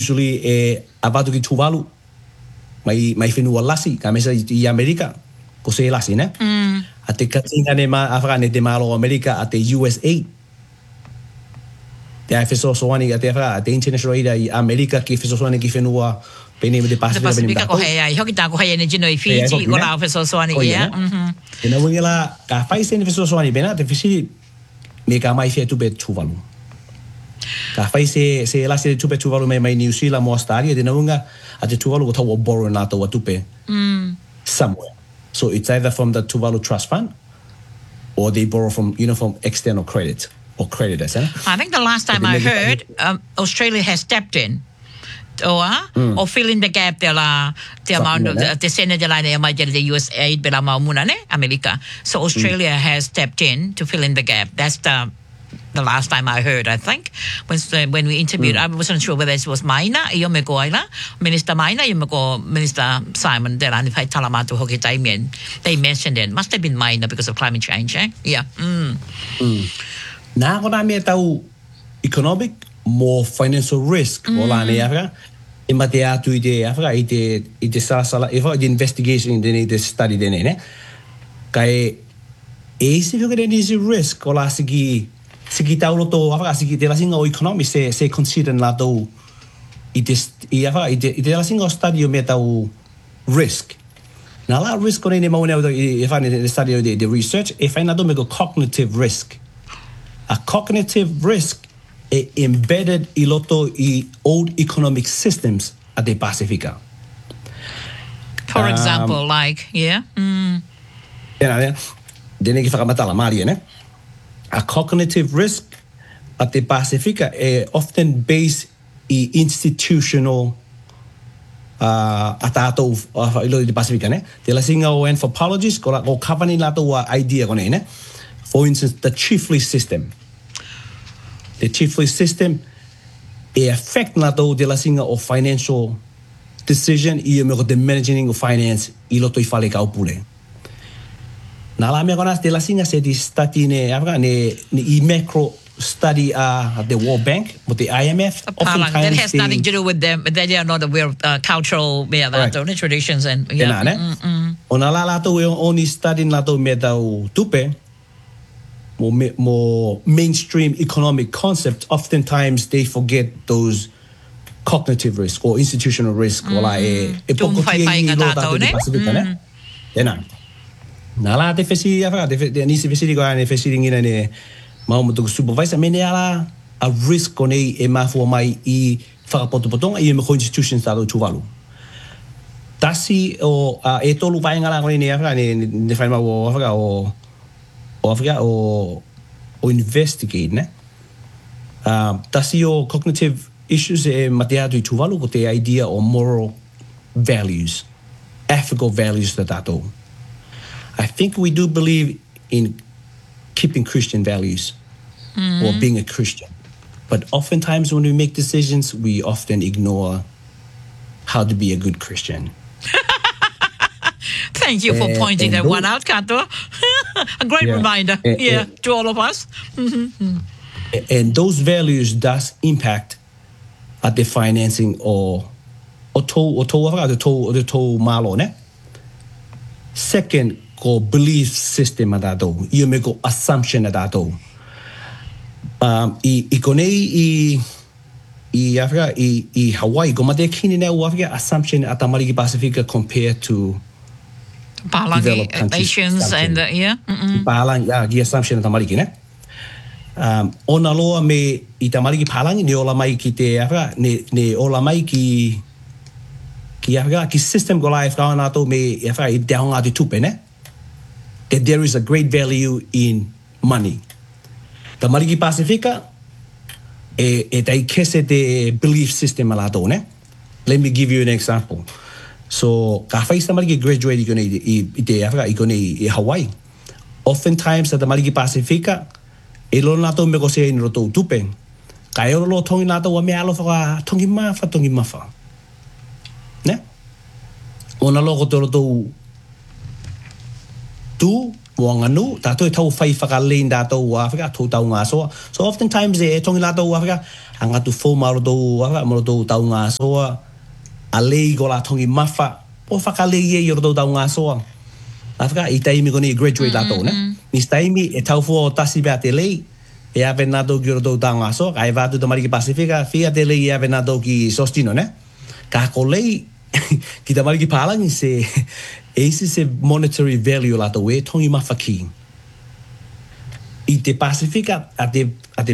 usually avatu ki tuvalu mai whenua lasi ka mesa I Amerika ko se lasi ne a te katinga ne afra ne te malo Amerika a te USA te whesosoani a te afra a te international aid I Amerika ki whesosoani ki whenua pene me te Pasifika ko hei ai hoki tā ko hei ene jino I Fiji ko la whesosoani ia e na wingela ka whaise ne whesosoani pena te whisi me ka mai whea tupe tuvalu ka whaise se lasi tupe tuvalu mai New Zealand mo Australia te na winga a te tuvalu ko tau o borrow nā tau a tupe somewhere. So it's either from the Tuvalu Trust Fund or they borrow from external credit or creditors. I think the last time I heard, Australia has stepped in. Or fill in the gap te amount of the Senate the US aid bela maumuna ne America. So Australia has stepped in to fill in the gap. That's the last time I heard, I think. When we interviewed, I wasn't sure whether it was Maina, Minister Maina, Minister Simon, they mentioned it. Must have been Maina because of climate change, eh? Yeah. Nā kona mea tau economic, more financial risk. Ola ne Afrika. E mate atu I te Afrika, I te sala, I the investigation, I te study dene, ne? Kai se whika dene risk, ola siki tau loto Afrika, siki te lasinga o economic, se consider nā tau I te lasinga o study o mea tau risk. Nā la risk o ne maune au I whane te study o the research, e whaina tau me ko cognitive risk. A cognitive risk e embedded I loto I old economic systems a te Pasifika. For example, yeah? Dene ki whakamatala, Maria, ne? A cognitive risk a te Pasifika e often based I institutional a tātou I loto I te Pasifika, ne? Te lasinga o anthropologists, ko kawani lātou idea ko ne? For instance, the chiefly system. The chiefly system e affect na tau de la singa o financial decision I me ko the managing of finance I loto I whale kaupule. Nā la mea kona de la singa se di study ne I macro study the World Bank with the IMF. That has nothing to do with them. They are not aware of cultural traditions and O nā la lātou e only study nā tau me tau tupe more mainstream economic concepts, oftentimes they forget those cognitive risk or institutional risk. Or Nala te whesi te nisi whesiri ko ane whesiri ngina ne maumotuku supervisor mene ala a risk o nei e mafua mai I whakapotopotonga I me ko institutions tātou tuvalu. Tasi o e tolu vaingala ko ne Afrika ne whaima o Afrika o Afrika o investigate, ne? Tasi o cognitive issues e mate atu I tuvalu ko te idea o moral values, ethical values da tātou. I think we do believe in keeping Christian values or being a Christian. But oftentimes when we make decisions, we often ignore how to be a good Christian. Thank you for pointing that one out, Kato. A great reminder, to all of us. And those values does impact at the financing or tō malo, ne? Second, ko belief system a tātou. Ia me ko assumption a tātou. I konei I Afrika, I Hawaii, ko mate kini nea o Afrika, assumption a tamariki Pasifika compared to Palangi nations and Palangi, ki assumption a tamariki, ne? Ona loa me I tamariki Palangi, ne ola mai ki te Afrika, ne ola mai ki Afrika, ki system ko lai Afrika nātou me Afrika I te ahonga te tupe, ne? That there is a great value in money. Tamariki Pasifika, e tai kese te belief system a lātou, ne? Let me give you an example. So, ka whai tamariki graduate I te Afrika, I kone I Hawaii. Oftentimes, the tamariki Pasifika, e lo nātou me ko se in roto tupe. Ka e lo tongi nātou a me alo whaka tongi mafa. Ne? Ona lo ko te roto tu moanganu tato e tau fai whakalei dato Africa tau tau ngā soa. So oftentimes e tongi lato Africa anga tu fo maro do Africa maro do tau ngā soa a lei go la tongi mafa o whakalei e yoro do tau ngā soa. Africa I taimi koni graduate lato ne. Ni taimi e tau fo tasi bea te lei e ave nato ki yoro do tau ngā soa. Kai vātu tamariki Pasifika fia te lei e ave nato ki Sostino ne. Ka ko lei ki tamariki pālangi se ese se monetary value lato e tongi mawhaki. I te Pasifika a te